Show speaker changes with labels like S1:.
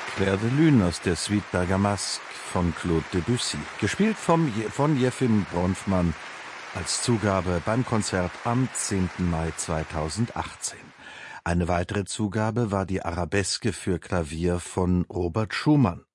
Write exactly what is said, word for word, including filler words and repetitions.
S1: Clair de Lune aus der Suite Bergamasque von Claude Debussy, gespielt vom, von Jefim Bronfman als Zugabe beim Konzert am zehnten Mai zweitausendachtzehn. Eine weitere Zugabe war die Arabeske für Klavier von Robert Schumann.